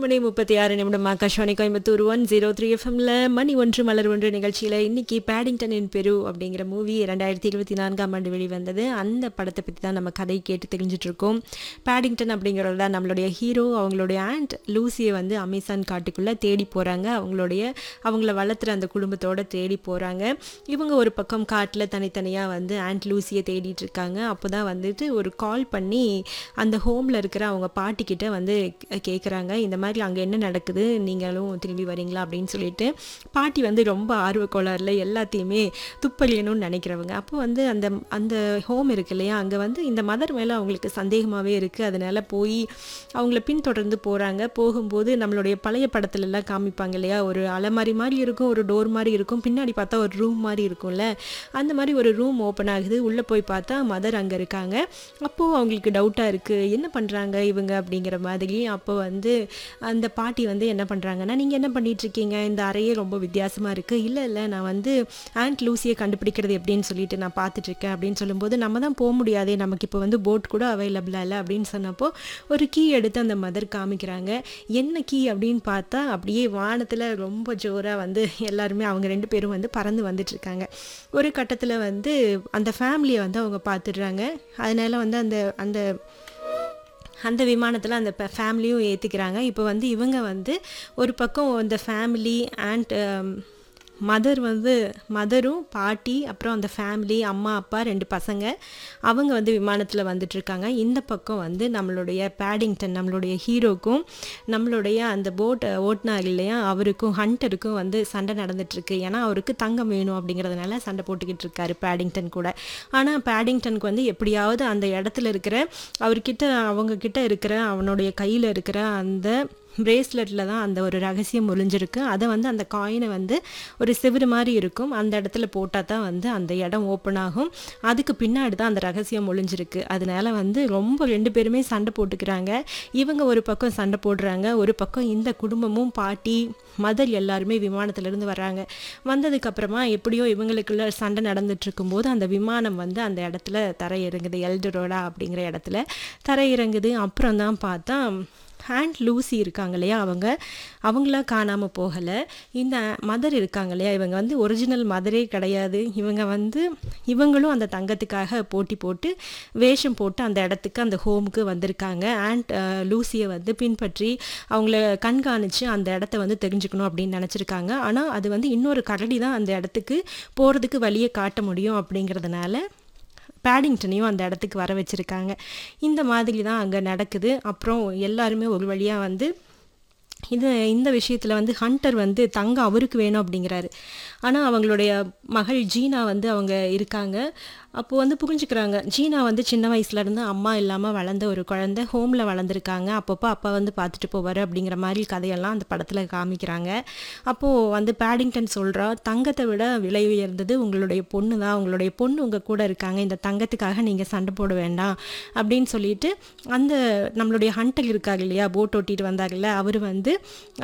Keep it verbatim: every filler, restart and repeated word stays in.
மணி முப்பத்தி ஆறு நிமிடம் Akashvani Coimbatore one zero three எஃப்எம்ல மணி ஒன்று மலர் ஒன்று நிகழ்ச்சியில் இன்னைக்கு பேடிங்டனின் பெரு அப்படிங்கிற மூவி ரெண்டாயிரத்தி இருபத்தி நான்காம் ஆண்டு வெளிவந்தது. அந்த படத்தை பற்றி தான் நம்ம கதை கேட்டு தெரிஞ்சிட்டு இருக்கோம். பேடிங்டன் அப்படிங்கிறது தான் நம்மளுடைய ஹீரோ. அவங்களுடைய ஆண்ட் லூசியை வந்து அமேசான் காட்டுக்குள்ளே தேடி போகிறாங்க. அவங்களுடைய அவங்கள வளர்த்துற அந்த குடும்பத்தோடு தேடி போகிறாங்க. இவங்க ஒரு பக்கம் காட்டில் தனித்தனியாக வந்து ஆண்ட் லூசியை தேடிட்டு இருக்காங்க. அப்போ தான் வந்துட்டு ஒரு கால் பண்ணி அந்த ஹோமில் இருக்கிற அவங்க பாட்டிக்கிட்ட வந்து கேட்குறாங்க, இந்த மாதிரி அங்கே என்ன நடக்குது, நீங்களும் திரும்பி வரீங்களா அப்படின்னு சொல்லிட்டு. பாட்டி வந்து ரொம்ப ஆர்வக்கோளாறில் எல்லாத்தையுமே துப்பறியணும்னு நினைக்கிறவங்க. அப்போ வந்து அந்த அந்த ஹோம் இருக்கு இல்லையா, அங்கே வந்து இந்த மதர் மேலே அவங்களுக்கு சந்தேகமாகவே இருக்குது. அதனால் போய் அவங்கள பின்தொடர்ந்து போகிறாங்க. போகும்போது நம்மளுடைய பழைய படத்துலலாம் காமிப்பாங்க இல்லையா, ஒரு அலமாரி மாதிரி இருக்கும், ஒரு டோர் மாதிரி இருக்கும், பின்னாடி பார்த்தா ஒரு ரூம் மாதிரி இருக்கும்ல, அந்த மாதிரி ஒரு ரூம் ஓப்பன் ஆகுது. உள்ளே போய் பார்த்தா மதர் அங்கே இருக்காங்க. அப்போது அவங்களுக்கு டவுட்டாக இருக்குது, என்ன பண்ணுறாங்க இவங்க அப்படிங்கிற மாதிரி. அப்போ வந்து அந்த பாட்டி வந்து என்ன பண்ணுறாங்கன்னா, நீங்கள் என்ன பண்ணிகிட்ருக்கீங்க, இந்த அறையே ரொம்ப வித்தியாசமாக இருக்குது. இல்லை இல்லை நான் வந்து ஆண்ட் லூசியை கண்டுபிடிக்கிறது எப்படின்னு சொல்லிட்டு நான் பார்த்துட்ருக்கேன் அப்படின்னு சொல்லும்போது, நம்ம தான் போக முடியாதே, நமக்கு இப்போ வந்து போட் கூட அவைலபிளாக இல்லை அப்படின்னு சொன்னப்போ ஒரு கீ எடுத்து அந்த மதர் காமிக்கிறாங்க. என்ன கீ அப்படின்னு பார்த்தா அப்படியே வானத்தில் ரொம்ப ஜோராக வந்து எல்லாருமே அவங்க ரெண்டு பேரும் வந்து பறந்து வந்துட்டுருக்காங்க. ஒரு கட்டத்தில் வந்து அந்த ஃபேமிலியை வந்து அவங்க பார்த்துடுறாங்க. அதனால் வந்து அந்த அந்த அந்த விமானத்தில் அந்த ஃபேமிலியும் ஏற்றிக்கிறாங்க. இப்போ வந்து இவங்க வந்து ஒரு பக்கம் அந்த ஃபேமிலி அண்ட் மதர் வந்து மதரும் பாட்டி அப்புறம் அந்த ஃபேமிலி அம்மா அப்பா ரெண்டு பசங்க அவங்க வந்து விமானத்தில் வந்துட்டுருக்காங்க. இந்த பக்கம் வந்து நம்மளுடைய பேடிங்டன் நம்மளுடைய ஹீரோக்கும் நம்மளுடைய அந்த போட் ஓட்டுனார் இல்லையா அவருக்கும் ஹண்டருக்கும் வந்து சண்டை நடந்துகிட்ருக்கு. ஏன்னா அவருக்கு தங்கம் வேணும் அப்படிங்கிறதுனால சண்டை போட்டுக்கிட்டு இருக்காரு பேடிங்டன் கூட. ஆனால் பேடிங்டனுக்கு வந்து எப்படியாவது அந்த இடத்துல இருக்கிற அவர்கிட்ட அவங்கக்கிட்ட இருக்கிற அவனுடைய கையில் இருக்கிற அந்த பிரேஸ்லெட்டில் தான் அந்த ஒரு ரகசியம் ஒளிஞ்சிருக்கு. அதை வந்து அந்த காயினை வந்து ஒரு சிவரு மாதிரி இருக்கும், அந்த இடத்துல போட்டால் தான் வந்து அந்த இடம் ஓப்பன் ஆகும். அதுக்கு பின்னாடி தான் அந்த ரகசியம் ஒளிஞ்சிருக்கு. அதனால வந்து ரொம்ப ரெண்டு பேருமே சண்டை போட்டுக்கிறாங்க. இவங்க ஒரு பக்கம் சண்டை போடுறாங்க, ஒரு பக்கம் இந்த குடும்பமும் பாட்டி மதர் எல்லாருமே விமானத்திலேருந்து வராங்க. வந்ததுக்கப்புறமா எப்படியோ இவங்களுக்குள்ள சண்டை நடந்துட்டு இருக்கும்போது அந்த விமானம் வந்து அந்த இடத்துல தரையிறங்குது. எல்டரோடா அப்படிங்கிற இடத்துல தரையிறங்குது. அப்புறம் தான் பார்த்தா ஆண்ட் லூசி இருக்காங்க இல்லையா, அவங்க அவங்களாம் காணாமல் போகலை. இந்த மதர் இருக்காங்க இல்லையா, இவங்க வந்து ஒரிஜினல் மதரே கிடையாது. இவங்க வந்து இவங்களும் அந்த தங்கத்துக்காக போட்டி போட்டு வேஷம் போட்டு அந்த இடத்துக்கு அந்த ஹோமுக்கு வந்திருக்காங்க. ஆண்ட் லூசியை வந்து பின்பற்றி அவங்கள கண்காணித்து அந்த இடத்த வந்து தெரிஞ்சுக்கணும் அப்படின்னு நினச்சிருக்காங்க. ஆனால் அது வந்து இன்னொரு கரடி தான் அந்த இடத்துக்கு போகிறதுக்கு வழியை காட்ட முடியும் அப்படிங்கிறதுனால பேடிங்டனையும் அந்த இடத்துக்கு வர வச்சுருக்காங்க. இந்த மாதிரி தான் அங்கே நடக்குது. அப்புறம் எல்லாருமே ஒரு வழியாக வந்து இது இந்த விஷயத்தில் வந்து ஹண்டர் வந்து தங்கம் அவருக்கு வேணும் அப்படிங்கிறாரு. ஆனால் அவங்களுடைய மகள் ஜீனா வந்து அவங்க இருக்காங்க. அப்போது வந்து புரிஞ்சுக்கிறாங்க, ஜீனா வந்து சின்ன வயசுலேருந்து அம்மா இல்லாமல் வளர்ந்த ஒரு குழந்தை, ஹோமில் வளர்ந்துருக்காங்க. அப்பப்போ அப்பா வந்து பார்த்துட்டு போவார் அப்படிங்கிற மாதிரி கதையெல்லாம் அந்த படத்தில் காமிக்கிறாங்க. அப்போது வந்து பேடிங்டன் சொல்கிறா, தங்கத்தை விட விலை உயர்ந்தது உங்களுடைய பொண்ணு தான், உங்களுடைய பொண்ணு உங்கள் கூட இருக்காங்க, இந்த தங்கத்துக்காக நீங்கள் சண்டை போட வேண்டாம் அப்படின்னு சொல்லிட்டு அந்த நம்மளுடைய ஹண்டர் இருக்கார் இல்லையா, போட் ஓட்டிட்டு வந்தார்ல, அவர் வந்து